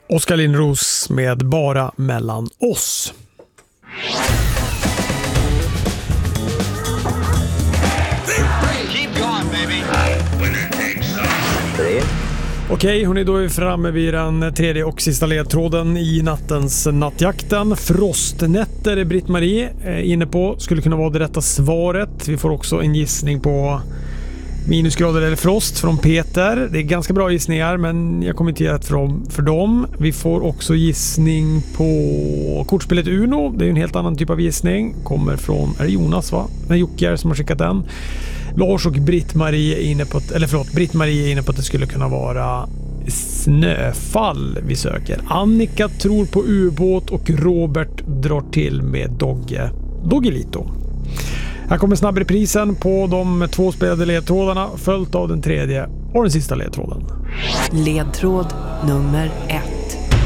Oskar Lindros med Bara mellan oss. Okej, hörni, då är vi framme vid den tredje och sista ledtråden i nattens nattjakten. Frostnätter är Britt-Marie inne på. Skulle kunna vara det rätta svaret. Vi får också en gissning på minusgrader eller frost från Peter. Det är ganska bra gissningar, men jag kommer inte ge rätt för dem. Vi får också gissning på kortspelet Uno. Det är en helt annan typ av gissning. Kommer från, är det Jonas va? Nej, Jocke som har skickat den. Lars och Britt-Marie är inne på Britt-Marie är inne på att det skulle kunna vara snöfall vi söker. Annika tror på ubåt och Robert drar till med Doggelito. Här kommer snabbreprisen på de 2 spelade ledtrådarna följt av den tredje och den sista ledtråden. Ledtråd nummer 1.